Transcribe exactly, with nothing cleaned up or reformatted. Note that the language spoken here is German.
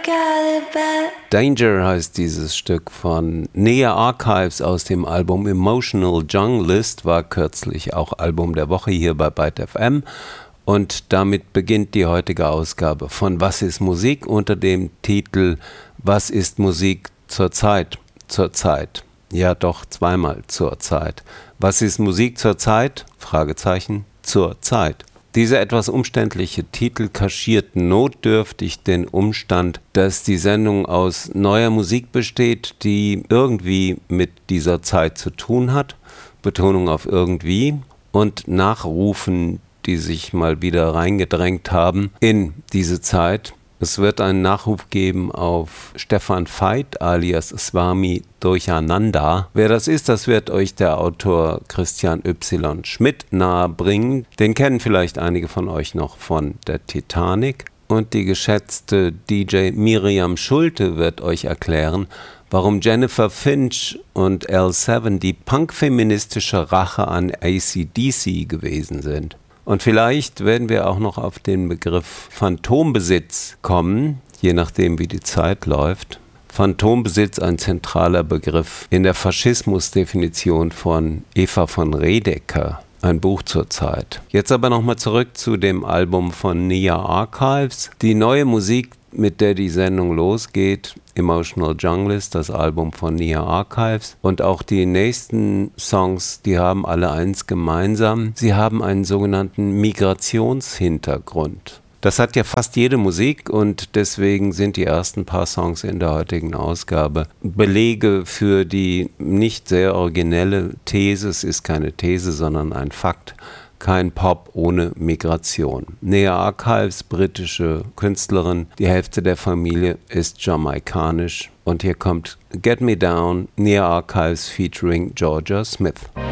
got it bad. Danger heißt dieses Stück von Nea Archives aus dem Album Emotional Junglist, war kürzlich auch Album der Woche hier bei Byte F M. Und damit beginnt die heutige Ausgabe von Was ist Musik unter dem Titel Was ist Musik zur Zeit? Zur Zeit. Ja doch, zweimal zur Zeit. Was ist Musik zur Zeit? Fragezeichen. Zur Zeit. Dieser etwas umständliche Titel kaschiert notdürftig den Umstand, dass die Sendung aus neuer Musik besteht, die irgendwie mit dieser Zeit zu tun hat. Betonung auf irgendwie. Und Nachrufen, die sich mal wieder reingedrängt haben in diese Zeit. Es wird einen Nachruf geben auf Stefan Veit alias Swami Durcheinander. Wer das ist, das wird euch der Autor Christian Y. Schmidt nahebringen. Den kennen vielleicht einige von euch noch von der Titanic. Und die geschätzte D J Miriam Schulte wird euch erklären, warum Jennifer Finch und L sieben die punkfeministische Rache an A C D C gewesen sind. Und vielleicht werden wir auch noch auf den Begriff Phantombesitz kommen, je nachdem wie die Zeit läuft. Phantombesitz, ein zentraler Begriff in der Faschismusdefinition von Eva von Redeker, ein Buch zur Zeit. Jetzt aber nochmal zurück zu dem Album von Nea Archives. Die neue Musik, mit der die Sendung losgeht, Emotional Junglist, das Album von Nea Archives. Und auch die nächsten Songs, die haben alle eins gemeinsam. Sie haben einen sogenannten Migrationshintergrund. Das hat ja fast jede Musik und deswegen sind die ersten paar Songs in der heutigen Ausgabe Belege für die nicht sehr originelle These. Es ist keine These, sondern ein Fakt. Kein Pop ohne Migration. Nea Archives, britische Künstlerin, die Hälfte der Familie ist jamaikanisch. Und hier kommt Get Me Down, Nea Archives featuring Georgia Smith.